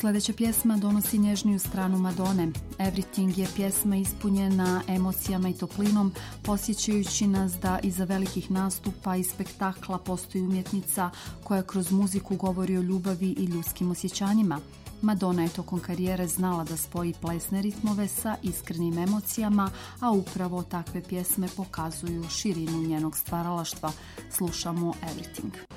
Sljedeća pjesma donosi nježniju stranu Madone. Everything je pjesma ispunjena emocijama i toplinom, podsjećajući nas da iza velikih nastupa i spektakla postoji umjetnica koja kroz muziku govori o ljubavi i ljudskim osjećanjima. Madonna je tokom karijere znala da spoji plesne ritmove sa iskrenim emocijama, a upravo takve pjesme pokazuju širinu njenog stvaralaštva. Slušamo Everything.